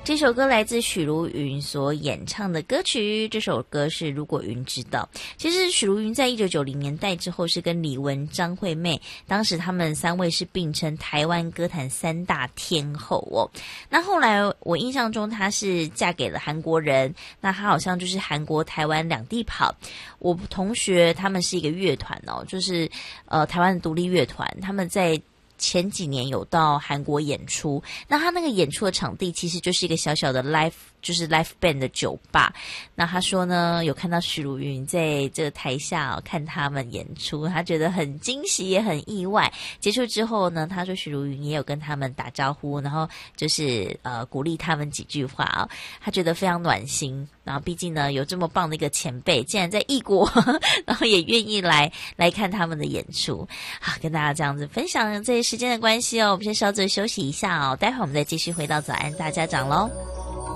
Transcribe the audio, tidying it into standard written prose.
这首歌来自许茹芸所演唱的歌曲，这首歌是如果云知道。其实许茹芸在1990年代之后是跟李玟、张惠妹，当时他们3位是并称台湾歌坛3大天后哦。那后来我印象中她是嫁给了韩国人，那她好像就是韩国台湾两地跑。我同学他们是一个乐团哦，就是台湾的独立乐团，他们在前几年有到韩国演出，那他那个演出的场地其实就是一个小小的 live band 的酒吧。那他说呢，有看到许茹芸在这个台下看他们演出，他觉得很惊喜也很意外。结束之后呢，他说许茹芸也有跟他们打招呼，然后就是鼓励他们几句话哦，他觉得非常暖心。然后毕竟呢有这么棒的一个前辈，竟然在异国然后也愿意来看他们的演出。好，跟大家这样子分享，这些时间的关系哦，我们先稍作休息一下哦，待会儿我们再继续回到早安大家长咯。